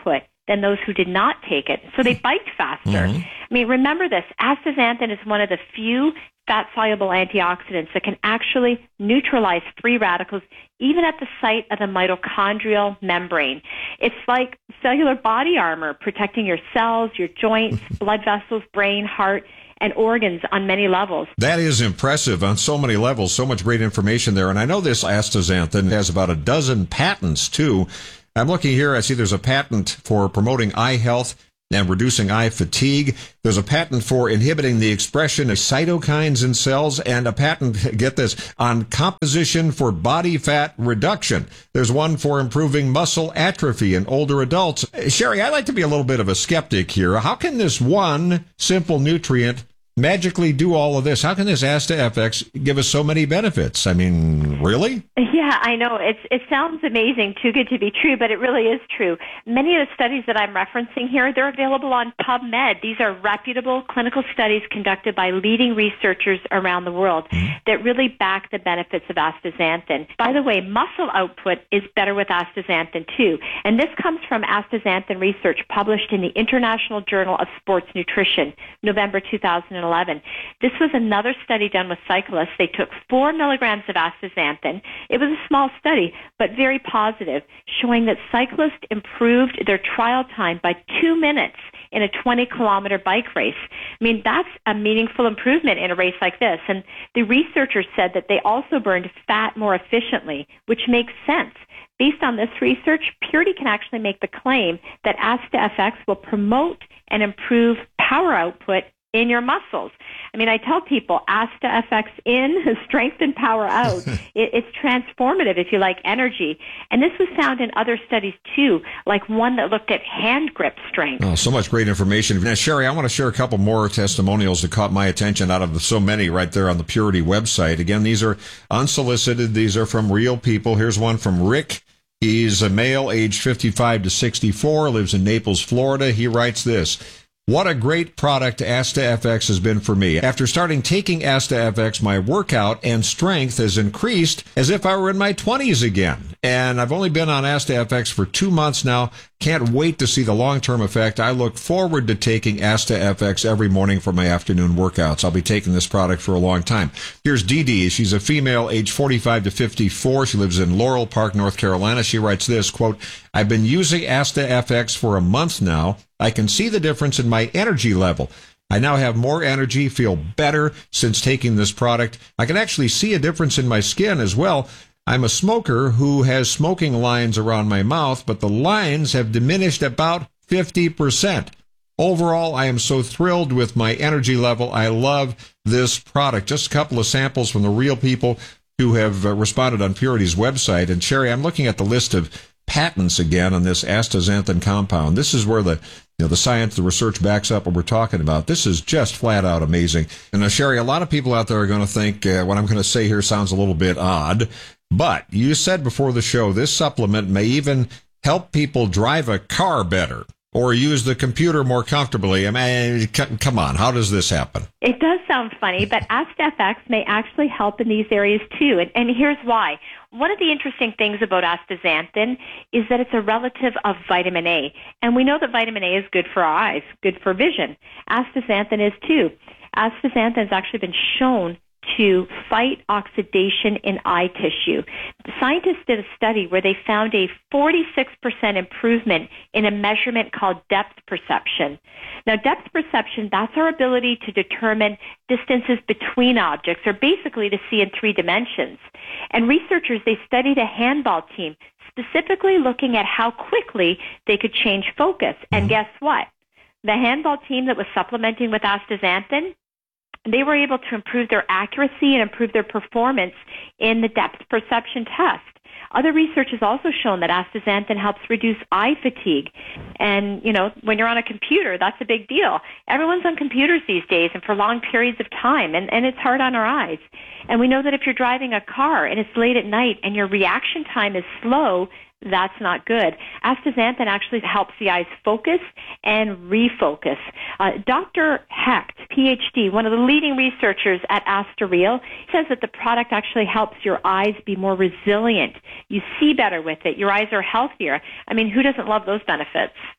than those who did not take it. So they biked faster. Mm-hmm. I mean, remember this, astaxanthin is one of the few fat-soluble antioxidants that can actually neutralize free radicals even at the site of the mitochondrial membrane. It's like cellular body armor protecting your cells, your joints, blood vessels, brain, heart, and organs on many levels. That is impressive on so many levels. So much great information there. And I know this astaxanthin has about a dozen patents, too. I'm looking here. I see there's a patent for promoting eye health and reducing eye fatigue. There's a patent for inhibiting the expression of cytokines in cells, and a patent, get this, on composition for body fat reduction. There's one for improving muscle atrophy in older adults. Sherry, I'd like to be a little bit of a skeptic here. How can this one simple nutrient magically do all of this? How can this AstaFX give us so many benefits? I mean, really? Yeah, I know. It's, it sounds amazing, too good to be true, but it really is true. Many of the studies that I'm referencing here, they're available on PubMed. These are reputable clinical studies conducted by leading researchers around the world mm-hmm. that really back the benefits of astaxanthin. By the way, muscle output is better with astaxanthin, too. And this comes from astaxanthin research published in the International Journal of Sports Nutrition, November two thousand eleven. This was another study done with cyclists. They took four milligrams of astaxanthin. It was a small study, but very positive, showing that cyclists improved their trial time by two minutes in a twenty-kilometer bike race. I mean, that's a meaningful improvement in a race like this. And the researchers said that they also burned fat more efficiently, which makes sense. Based on this research, Purity can actually make the claim that AstaFX will promote and improve power output in your muscles. I mean, I tell people, AstaFX in, strength and power out. it, it's transformative, if you like, energy. And this was found in other studies, too, like one that looked at hand grip strength. Oh, so much great information. Now, Sherry, I want to share a couple more testimonials that caught my attention out of so many right there on the Purity website. Again, these are unsolicited. These are from real people. Here's one from Rick. He's a male, aged fifty-five to sixty-four, lives in Naples, Florida. He writes this: "What a great product AstaFX has been for me. After starting taking AstaFX, my workout and strength has increased as if I were in my twenties again. And I've only been on AstaFX for two months now. Can't wait to see the long-term effect. I look forward to taking AstaFX every morning for my afternoon workouts. I'll be taking this product for a long time." Here's Dee Dee. She's a female, age forty-five to fifty-four. She lives in Laurel Park, North Carolina. She writes this, quote, "I've been using AstaFX for a month now. I can see the difference in my energy level. I now have more energy, feel better since taking this product. I can actually see a difference in my skin as well. I'm a smoker who has smoking lines around my mouth, but the lines have diminished about fifty percent. Overall, I am so thrilled with my energy level. I love this product." Just a couple of samples from the real people who have uh, responded on Purity's website. And Sherry, I'm looking at the list of patents again on this astaxanthin compound. This is where the you know the science, the research backs up what we're talking about. This is just flat out amazing. And now, Sherry, a lot of people out there are going to think uh, what I'm going to say here sounds a little bit odd, but you said before the show this supplement may even help people drive a car better or use the computer more comfortably. I mean, c- come on, how does this happen? It does sound funny, but AstaFX may actually help in these areas too, and, and here's why. One of the interesting things about astaxanthin is that it's a relative of vitamin A, and we know that vitamin A is good for our eyes, good for vision. Astaxanthin is too. Astaxanthin has actually been shown to fight oxidation in eye tissue. Scientists did a study where they found a forty-six percent improvement in a measurement called depth perception. Now, depth perception, that's our ability to determine distances between objects, or basically to see in three dimensions. And researchers, they studied a handball team, specifically looking at how quickly they could change focus. And guess what? The handball team that was supplementing with astaxanthin, they were able to improve their accuracy and improve their performance in the depth perception test. Other research has also shown that astaxanthin helps reduce eye fatigue. And, you know, when you're on a computer, that's a big deal. Everyone's on computers these days and for long periods of time, and, and it's hard on our eyes. And we know that if you're driving a car and it's late at night and your reaction time is slow, that's not good. Astaxanthin actually helps the eyes focus and refocus. Uh, Doctor Hecht, P H D, one of the leading researchers at AstaReal, says that the product actually helps your eyes be more resilient. You see better with it. Your eyes are healthier. I mean, who doesn't love those benefits?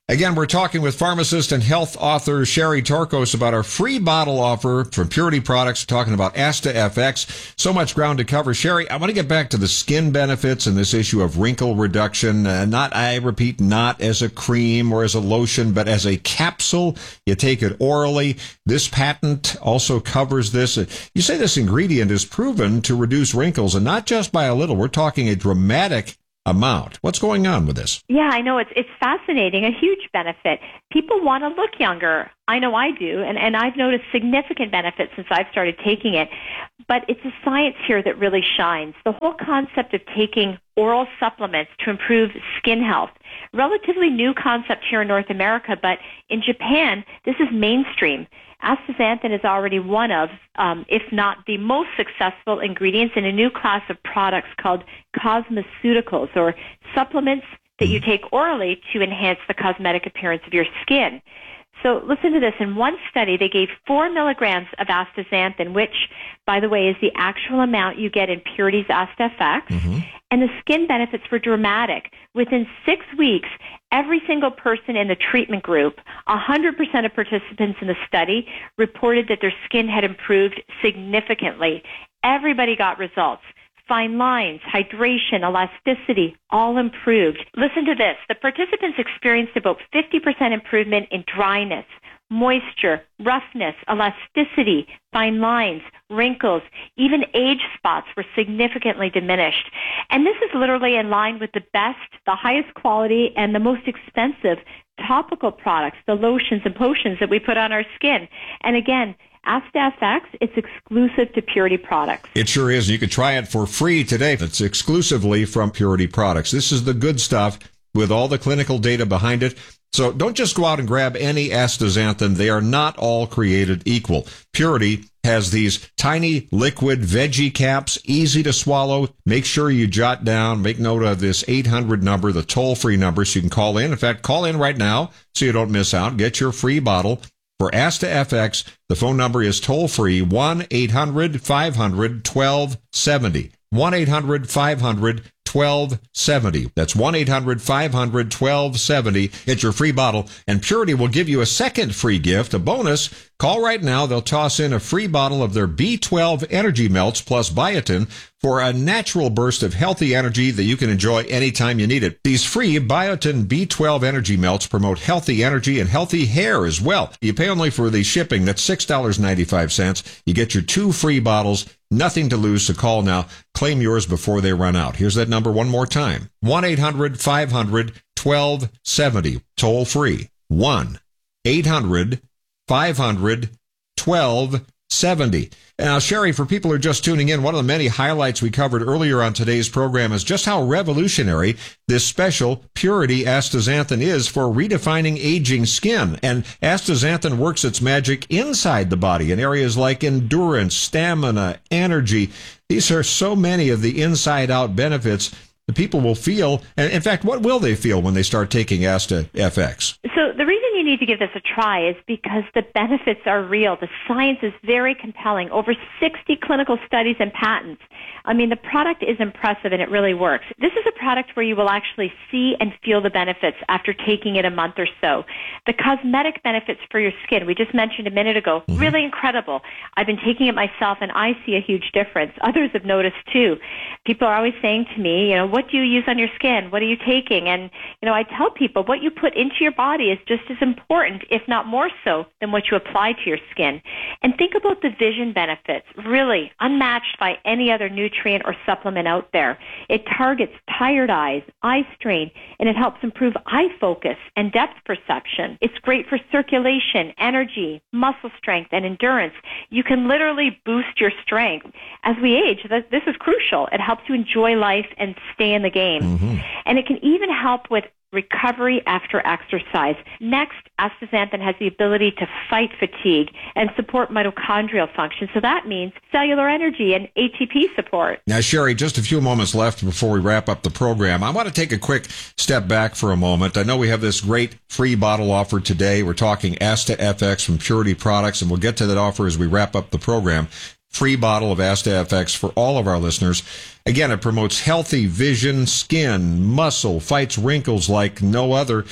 Again, we're talking with pharmacist and health author Sherry Torkos about our free bottle offer from Purity Products. We're talking about Asta F X. So much ground to cover. Sherry, I want to get back to the skin benefits and this issue of wrinkle reduction. Uh, not, I repeat, not as a cream or as a lotion, but as a capsule. You take it orally. This patent also covers this. You say this ingredient is proven to reduce wrinkles, and not just by a little. We're talking a dramatic amount. What's going on with this? Yeah, I know. It's it's fascinating, a huge benefit. People want to look younger. I know I do, and, and I've noticed significant benefits since I've started taking it. But it's the science here that really shines. The whole concept of taking oral supplements to improve skin health, relatively new concept here in North America, but in Japan, this is mainstream. Astaxanthin is already one of, um, if not the most successful ingredients in a new class of products called cosmeceuticals, or supplements that you take orally to enhance the cosmetic appearance of your skin. So listen to this. In one study, they gave four milligrams of astaxanthin, which, by the way, is the actual amount you get in Purity's Asta F X, mm-hmm. and the skin benefits were dramatic. Within six weeks, every single person in the treatment group, one hundred percent of participants in the study, reported that their skin had improved significantly. Everybody got results. Fine lines, hydration, elasticity, all improved. Listen to this. The participants experienced about fifty percent improvement in dryness, moisture, roughness, elasticity, fine lines, wrinkles, even age spots were significantly diminished. And this is literally in line with the best, the highest quality, and the most expensive topical products, the lotions and potions that we put on our skin. And again, Asta F X, it's exclusive to Purity Products. It sure is. You can try it for free today. It's exclusively from Purity Products. This is the good stuff with all the clinical data behind it. So don't just go out and grab any astaxanthin. They are not all created equal. Purity has these tiny liquid veggie caps, easy to swallow. Make sure you jot down, make note of this eight hundred number, the toll-free number, so you can call in. In fact, call in right now so you don't miss out. Get your free bottle. For Asta F X, the phone number is toll-free, one eight hundred five hundred twelve seventy. one eight hundred five hundred twelve seventy. That's one eight hundred five hundred twelve seventy. Get your free bottle, and Purity will give you a second free gift, a bonus. Call right now. They'll toss in a free bottle of their B twelve Energy Melts plus biotin for a natural burst of healthy energy that you can enjoy anytime you need it. These free biotin B twelve Energy Melts promote healthy energy and healthy hair as well. You pay only for the shipping. That's six dollars and ninety-five cents. You get your two free bottles. Nothing to lose, so call now. Claim yours before they run out. Here's that number one more time. one eight hundred five hundred twelve seventy. Toll free. one eight hundred five hundred twelve seventy. Now, Sherry, for people who are just tuning in, one of the many highlights we covered earlier on today's program is just how revolutionary this special Purity astaxanthin is for redefining aging skin. And astaxanthin works its magic inside the body in areas like endurance, stamina, energy. These are so many of the inside-out benefits the people will feel. And in fact, what will they feel when they start taking Asta F X? So the reason you need to give this a try is because the benefits are real. The science is very compelling. Over sixty clinical studies and patents. I mean, the product is impressive and it really works. This is a product where you will actually see and feel the benefits after taking it a month or so. The cosmetic benefits for your skin, we just mentioned a minute ago, mm-hmm. really incredible. I've been taking it myself and I see a huge difference. Others have noticed too. People are always saying to me, you know, what do you use on your skin? What are you taking? And, you know, I tell people what you put into your body is just as important, if not more so, than what you apply to your skin. And think about the vision benefits, really unmatched by any other nutrient or supplement out there. It targets tired eyes, eye strain, and it helps improve eye focus and depth perception. It's great for circulation, energy, muscle strength, and endurance. You can literally boost your strength. As we age, this is crucial. It helps you enjoy life and stay in the game. Mm-hmm. And it can even help with recovery after exercise. Next, astaxanthin has the ability to fight fatigue and support mitochondrial function. So that means cellular energy and A T P support. Now, Sherry, just a few moments left before we wrap up the program. I want to take a quick step back for a moment. I know we have this great free bottle offer today. We're talking Asta F X from Purity Products, and we'll get to that offer as we wrap up the program. Free bottle of Asta F X for all of our listeners. Again, it promotes healthy vision, skin, muscle, fights wrinkles like no other.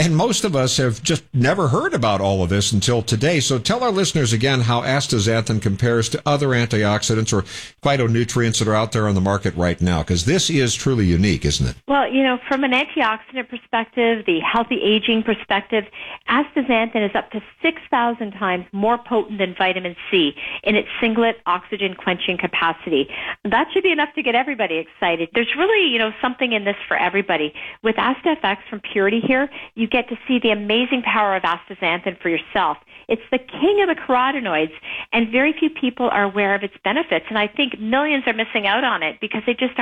And most of us have just never heard about all of this until today. So tell our listeners again how astaxanthin compares to other antioxidants or phytonutrients that are out there on the market right now, because this is truly unique, isn't it? Well, you know, from an antioxidant perspective, the healthy aging perspective, astaxanthin is up to six thousand times more potent than vitamin C in its singlet oxygen quenching capacity. That should be enough to get everybody excited. There's really, you know, something in this for everybody. With AstaFX from Purity here, you get to see the amazing power of astaxanthin for yourself. It's the king of the carotenoids, and very few people are aware of its benefits, and I think millions are missing out on it because they just